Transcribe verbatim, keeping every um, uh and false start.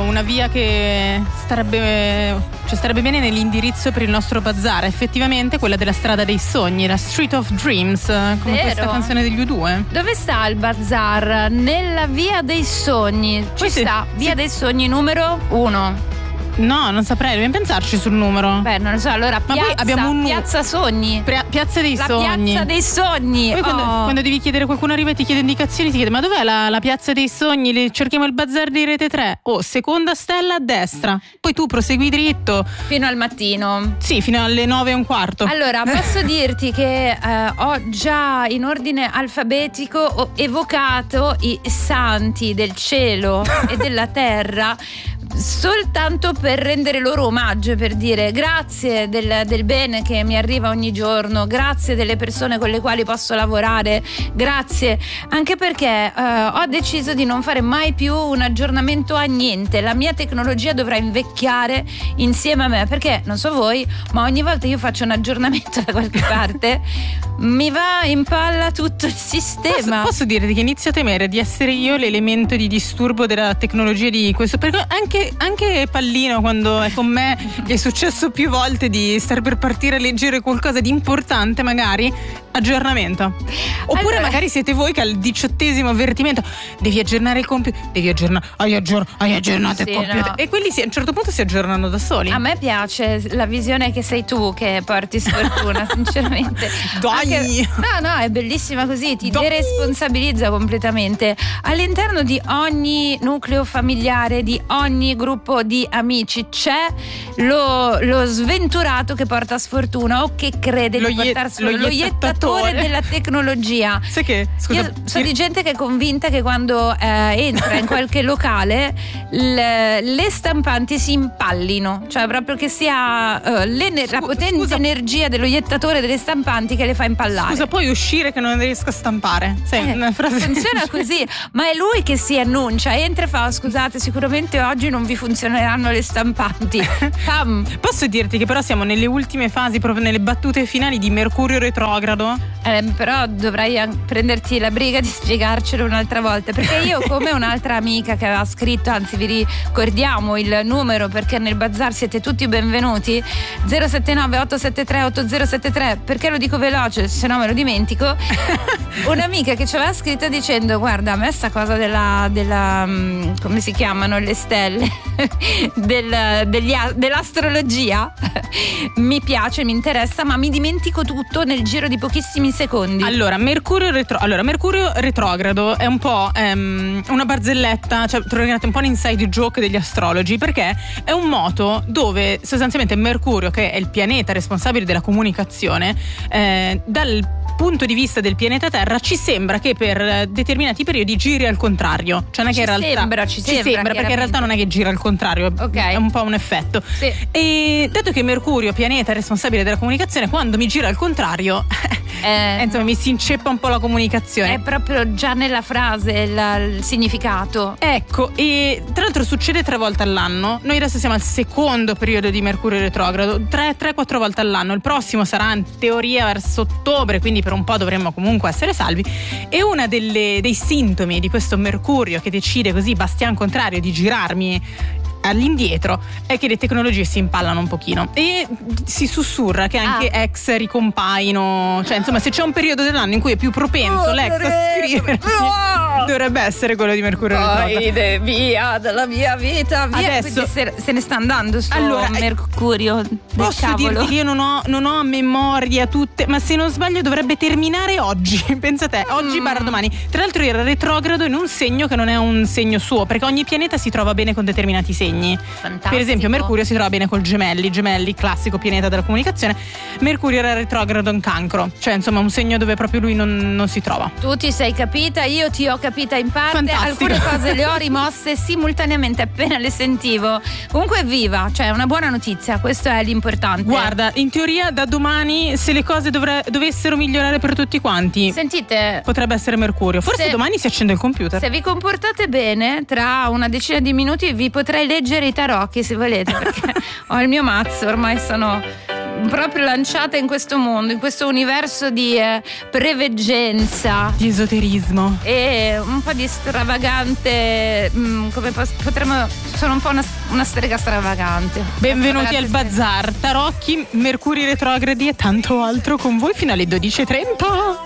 una via che starebbe, cioè starebbe bene nell'indirizzo per il nostro bazar, effettivamente quella della strada dei sogni, la Street of Dreams, come Vero? questa canzone degli U due. Dove sta il bazar? Nella via dei sogni. Ci Poi se- sta, via se- dei sogni numero uno. No, non saprei, dobbiamo pensarci sul numero. Beh, non lo so, allora Ma piazza, poi abbiamo un nu- piazza Sogni. Pria- Piazza dei La Sogni. piazza dei sogni. Poi quando, Oh. quando devi chiedere, qualcuno arriva e ti chiede indicazioni, ti chiede: ma dov'è la, la Piazza dei Sogni? Le- cerchiamo il bazar di Rete tre. Oh, seconda stella a destra. Poi tu prosegui dritto. Fino al mattino. Sì, fino alle nove e un quarto. Allora, posso dirti che eh, ho già in ordine alfabetico ho evocato i santi del cielo e della terra soltanto per rendere loro omaggio, per dire grazie del, del bene che mi arriva ogni giorno, grazie delle persone con le quali posso lavorare, grazie anche perché eh, ho deciso di non fare mai più un aggiornamento a niente. La mia tecnologia dovrà invecchiare insieme a me, perché non so voi, ma ogni volta io faccio un aggiornamento da qualche parte mi va in palla tutto il sistema. Posso, posso dirti che inizio a temere di essere io l'elemento di disturbo della tecnologia di questo, perché anche Anche Pallino, quando è con me, gli è successo più volte di stare per partire a leggere qualcosa di importante, magari aggiornamento. Oppure Allora- magari siete voi che al diciottesimo avvertimento devi aggiornare il computer, devi aggiornare, hai, aggior- hai aggiornato Sì, il computer. no. E quelli si, a un certo punto si aggiornano da soli. A me piace la visione che sei tu che porti sfortuna, sinceramente. Dai! Anche- no, no, è bellissima così, ti Dai! deresponsabilizza completamente. All'interno di ogni nucleo familiare, di ogni gruppo di amici c'è lo, lo sventurato che porta sfortuna o che crede Lo di ie- portare sfortuna, lo lo iettatore iettatore. della tecnologia. Sai che, scusa, Io so mi- di gente che è convinta che quando eh, entra in qualche locale le, le stampanti si impallino, cioè proprio che sia eh, l'ener- la Scu- potente scusa. energia dello iettatore delle stampanti che le fa impallare. scusa, puoi uscire che non riesco a stampare. Sai, Eh, una frase funziona così, ma è lui che si annuncia, entra e fa: scusate, sicuramente oggi non vi funzioneranno le stampanti. Pam. Posso dirti che però siamo nelle ultime fasi, proprio nelle battute finali di Mercurio retrogrado? Eh, però dovrai an- prenderti la briga di spiegarcelo un'altra volta, perché io, come un'altra amica che aveva scritto, anzi vi ricordiamo il numero perché nel bazar siete tutti benvenuti, zero sette nove otto sette tre otto zero sette tre, perché lo dico veloce se no me lo dimentico. Un'amica che ci aveva scritto dicendo: guarda, a me sta cosa della, della mm, come si chiamano le stelle del, degli a- dell'astrologia mi piace, mi interessa, ma mi dimentico tutto nel giro di pochissimi secondi. Allora, Mercurio, retro- allora, Mercurio retrogrado è un po' ehm, una barzelletta, cioè trovate un po' un inside joke degli astrologi, perché è un moto dove sostanzialmente Mercurio, che è il pianeta responsabile della comunicazione, eh, dal punto di vista del pianeta Terra ci sembra che per determinati periodi giri al contrario, cioè non è che Ci in realtà sembra, ci sembra, perché in realtà chiaramente. non è che gira al contrario, Ok. è un po' un effetto. Sì. E dato che Mercurio, pianeta responsabile della comunicazione, quando mi gira al contrario Eh, insomma mi si inceppa un po' la comunicazione. è proprio già nella frase il, il significato. Ecco, e tra l'altro succede tre volte all'anno. Noi adesso siamo al secondo periodo di Mercurio retrogrado, tre, tre, quattro volte all'anno. Il prossimo sarà in teoria verso ottobre, quindi per un po' dovremmo comunque essere salvi. E una delle, dei sintomi di questo Mercurio che decide così bastian contrario di girarmi all'indietro è che le tecnologie si impallano un pochino e si sussurra che anche Ah. ex ricompaiono, cioè insomma se c'è un periodo dell'anno in cui è più propenso Oh, l'ex a scriversi, oh. dovrebbe essere quello di Mercurio retrogrado. Poi de- via dalla mia vita, via. Adesso- Quindi se, se ne sta andando sto Allora, eh, Mercurio del Posso cavolo. dirti che io non ho, non ho a memoria tutte, ma se non sbaglio dovrebbe terminare oggi. Pensa te, oggi Mm. barra domani. Tra l'altro era retrogrado in un segno che non è un segno suo, perché ogni pianeta si trova bene con determinati segni. Fantastico. Per esempio Mercurio si trova bene col Gemelli, Gemelli classico pianeta della comunicazione. Mercurio era retrogrado in Cancro, cioè insomma un segno dove proprio lui non, non si trova. Tu ti sei capita, io ti ho capita in parte. Fantastico. Alcune cose le ho rimosse simultaneamente appena le sentivo. Comunque è viva, cioè una buona notizia, questo è l'importante. Guarda, in teoria da domani, se le cose dovre- dovessero migliorare per tutti quanti, Sentite, potrebbe essere Mercurio. Forse Se- domani si accende il computer. se vi comportate bene, tra una decina di minuti vi potrei leggere i tarocchi se volete, perché ho il mio mazzo, ormai sono proprio lanciata in questo mondo, in questo universo di eh, preveggenza, di esoterismo e un po' di stravagante, mh, come pos- potremmo sono un po' una, una strega stravagante. Benvenuti al Bazar, tarocchi, mercuri retrogradi e tanto altro con voi fino alle dodici e trenta.